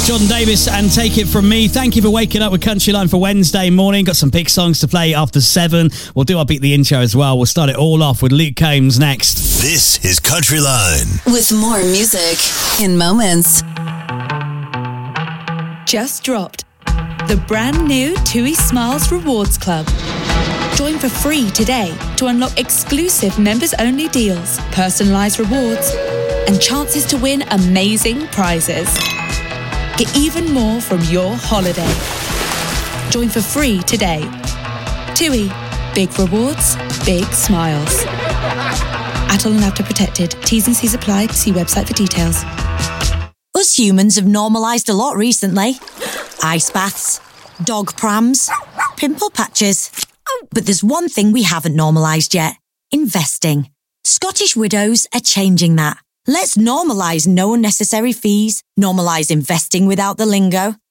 Jordan Davis and Take It From Me. Thank you for waking up with Countryline for Wednesday morning. Got some big songs to play after 7. We'll do our Beat the Intro as well. We'll start it all off with Luke Combs next. This is Countryline. With more music in moments. Just dropped the brand new TUI Smiles Rewards Club. Join for free today to unlock exclusive members-only deals, personalised rewards, and chances to win amazing prizes. Get even more from your holiday. Join for free today. TUI. Big rewards, big smiles. Adult and After Protected. T's and C's apply. See website for details. Us humans have normalised a lot recently. Ice baths, dog prams, pimple patches. But there's one thing we haven't normalised yet. Investing. Scottish Widows are changing that. Let's normalise no unnecessary fees, normalise investing without the lingo,